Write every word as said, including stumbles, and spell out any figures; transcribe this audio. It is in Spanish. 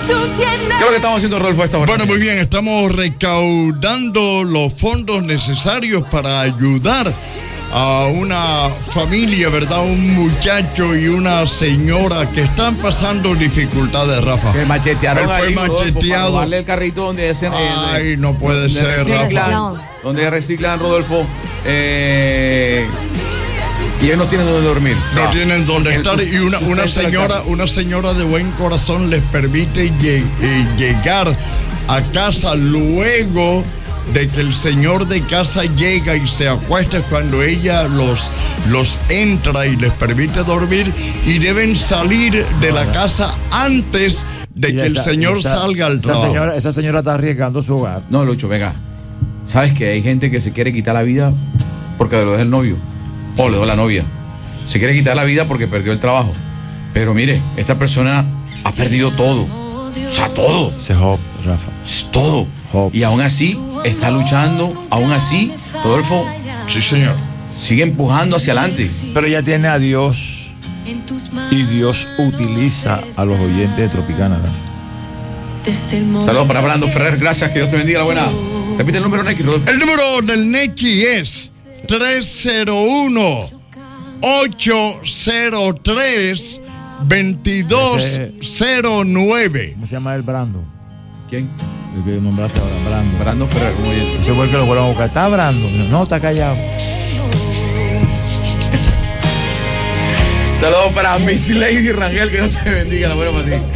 ¿Qué es lo que estamos haciendo, Rodolfo, a esta hora? Bueno, muy bien, estamos recaudando los fondos necesarios para ayudar a una familia, ¿verdad? Un muchacho y una señora que están pasando dificultades, Rafa. Que machetearon. Él fue ahí, Rodolfo, macheteado. para robarle el carrito donde hacen. Ay, no puede ser, Rafa. No. Donde reciclan, Rodolfo. Eh, y ellos no tienen donde dormir. O No sea, tienen dónde el estar, y una, sustento una de la señora, casa. una señora de buen corazón les permite lle- eh, llegar a casa luego de que el señor de casa llega y se acuesta, cuando ella los, los entra y les permite dormir, y deben salir de la casa antes de Y que el esa- señor esa- salga al esa trabajo. señora, esa señora está arriesgando su hogar. No, Lucho, venga. ¿Sabes que hay gente que se quiere quitar la vida porque lo deja el novio? O le deja la novia. Se quiere quitar la vida porque perdió el trabajo. Pero mire, esta persona ha perdido todo. O sea, todo. Ese Job, Rafa. Todo. Job. Y aún así está luchando. Aún así, Rodolfo Sí, señor. sigue empujando hacia adelante. Pero ella tiene a Dios. Y Dios utiliza a los oyentes de Tropicana, Rafa. Saludos para Brando Ferrer. Gracias. Que Dios te bendiga. La buena. Repite el número, Neki, Rodolfo. El número del Neki es tres cero uno, ocho cero tres, veintidós cero nueve. ¿Cómo se llama el Brando? ¿Quién? El que nombraste ahora, Brando. Brando Ferrer, como oyente. Ese fue el que lo fueron a buscar. ¿Está Brando? No, está callado. Saludos para Miss Lady Rangel. Que Dios te bendiga. La buena para ti.